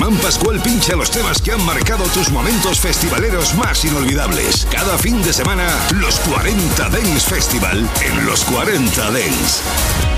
Iván Pascual pincha los temas que han marcado tus momentos festivaleros más inolvidables. Cada fin de semana, los 40 Dance Festival en los 40 Dance.